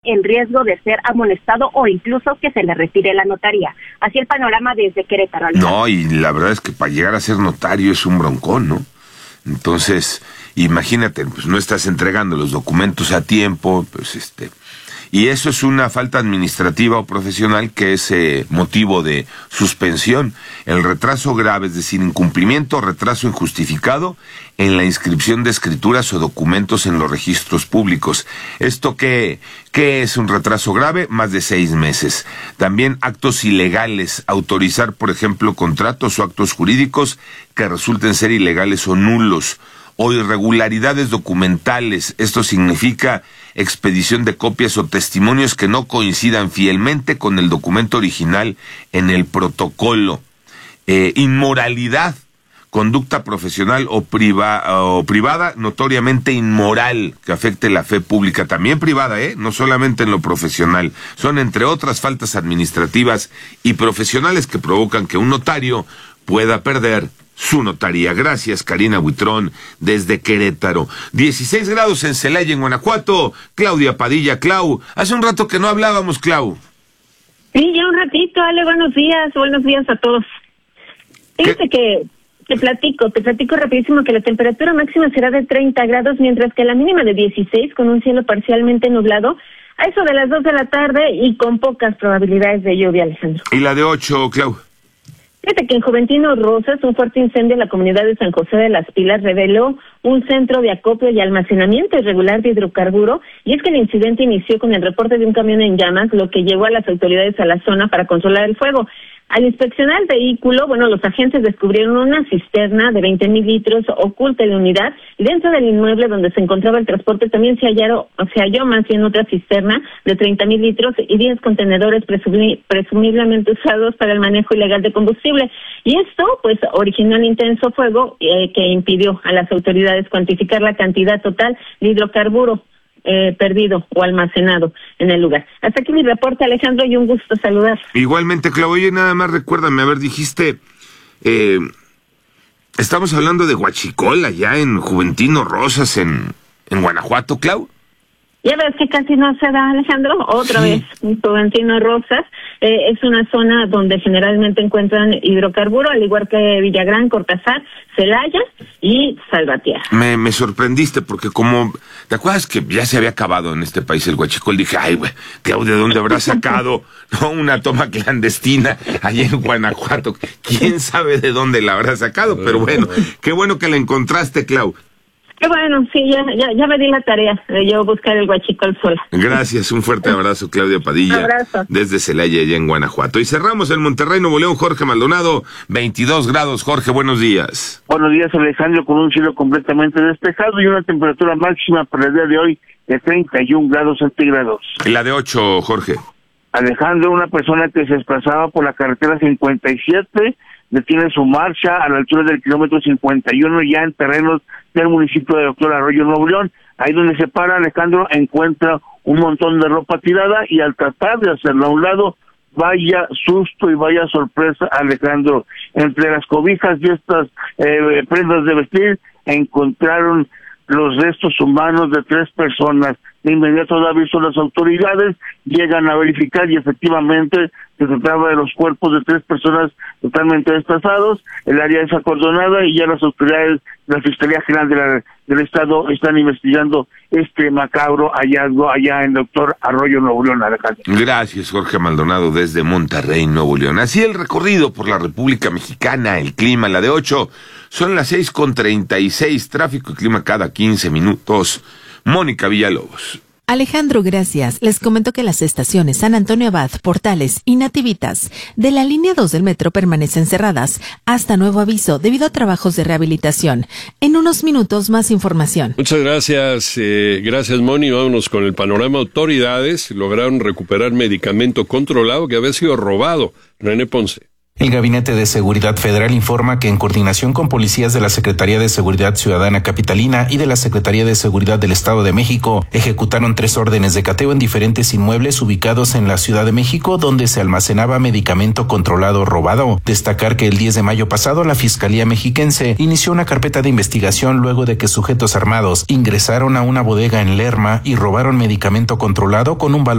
en riesgo de ser amonestado o incluso que se le retire la notaría. Así el panorama desde Querétaro. No, y la verdad es que para llegar a ser notario es un broncón, ¿no? Entonces, imagínate, pues no estás entregando los documentos a tiempo, pues y eso es una falta administrativa o profesional que es motivo de suspensión. El retraso grave, es decir, incumplimiento o retraso injustificado en la inscripción de escrituras o documentos en los registros públicos. ¿Esto qué es un retraso grave? Más de 6 meses. También actos ilegales, autorizar, por ejemplo, contratos o actos jurídicos que resulten ser ilegales o nulos, o irregularidades documentales. Esto significa expedición de copias o testimonios que no coincidan fielmente con el documento original en el protocolo. Inmoralidad, conducta profesional o privada notoriamente inmoral que afecte la fe pública, también privada, no solamente en lo profesional. Son entre otras faltas administrativas y profesionales que provocan que un notario pueda perder su notaría. Gracias, Karina Buitrón, desde Querétaro. 16 grados en Celaya, en Guanajuato. Claudia Padilla. Clau, hace un rato que no hablábamos, Clau. Sí, ya un ratito, Ale, buenos días a todos. Fíjate que te platico rapidísimo que la temperatura máxima será de 30 grados, mientras que la mínima de 16, con un cielo parcialmente nublado, a eso de las 2 de la tarde y con pocas probabilidades de lluvia, Alejandro. ¿Y la de 8, Clau? Fíjate que en Juventino Rosas, un fuerte incendio en la comunidad de San José de las Pilas reveló un centro de acopio y almacenamiento irregular de hidrocarburo, y es que el incidente inició con el reporte de un camión en llamas, lo que llevó a las autoridades a la zona para controlar el fuego. Al inspeccionar el vehículo, los agentes descubrieron una cisterna de 20,000 litros oculta en la unidad, y dentro del inmueble donde se encontraba el transporte también se halló más bien otra cisterna de 30,000 litros y 10 contenedores presumiblemente usados para el manejo ilegal de combustible. Y esto, originó un intenso fuego que impidió a las autoridades cuantificar la cantidad total de hidrocarburo perdido o almacenado en el lugar. Hasta aquí mi reporte, Alejandro, y un gusto saludar. Igualmente, Clau. Oye, nada más recuérdame, dijiste, estamos hablando de Huachicol, allá en Juventino Rosas, en Guanajuato, Clau. Ya ves que casi no se da, Alejandro, otra vez, Juventino Rosas, es una zona donde generalmente encuentran hidrocarburo, al igual que Villagrán, Cortázar, Celaya y Salvatierra. Me sorprendiste porque ¿te acuerdas que ya se había acabado en este país el huachicol? Dije, ay, güey, ¿de dónde habrá sacado una toma clandestina allá en Guanajuato? ¿Quién sabe de dónde la habrá sacado? Pero bueno, qué bueno que la encontraste, Clau. Qué bueno, sí, ya me di la tarea de yo buscar el huachicol sola. Gracias, un fuerte abrazo, Claudia Padilla. Un abrazo. Desde Celaya, allá en Guanajuato. Y cerramos en Monterrey, Nuevo León, Jorge Maldonado, 22 grados. Jorge, buenos días. Buenos días, Alejandro, con un cielo completamente despejado y una temperatura máxima para el día de hoy de 31 grados centígrados. ¿Y la de 8, Jorge? Alejandro, una persona que se desplazaba por la carretera 57 detiene su marcha a la altura del kilómetro 51 ya en terrenos del municipio de Doctor Arroyo, Nuevo León. Ahí donde se para, Alejandro, encuentra un montón de ropa tirada y al tratar de hacerlo a un lado, vaya susto y vaya sorpresa, Alejandro. Entre las cobijas y estas prendas de vestir encontraron los restos humanos de 3 personas. De inmediato da aviso a las autoridades, llegan a verificar y efectivamente se trataba de los cuerpos de 3 personas totalmente desplazados. El área es acordonada y ya las autoridades de la Fiscalía General del Estado están investigando este macabro hallazgo allá en Doctor Arroyo, Nuevo León, Alejandro. Gracias, Jorge Maldonado, desde Monterrey, Nuevo León. Así el recorrido por la República Mexicana, el clima, la de 8, son las 6:36, tráfico y clima cada 15 minutos. Mónica Villalobos. Alejandro, gracias. Les comento que las estaciones San Antonio Abad, Portales y Nativitas de la línea 2 del metro permanecen cerradas hasta nuevo aviso debido a trabajos de rehabilitación. En unos minutos más información. Muchas gracias. Gracias, Moni. Vámonos con el panorama. Autoridades lograron recuperar medicamento controlado que había sido robado. René Ponce. El Gabinete de Seguridad Federal informa que en coordinación con policías de la Secretaría de Seguridad Ciudadana Capitalina y de la Secretaría de Seguridad del Estado de México, ejecutaron 3 órdenes de cateo en diferentes inmuebles ubicados en la Ciudad de México donde se almacenaba medicamento controlado robado. Destacar que el 10 de mayo pasado la Fiscalía Mexiquense inició una carpeta de investigación luego de que sujetos armados ingresaron a una bodega en Lerma y robaron medicamento controlado con un valor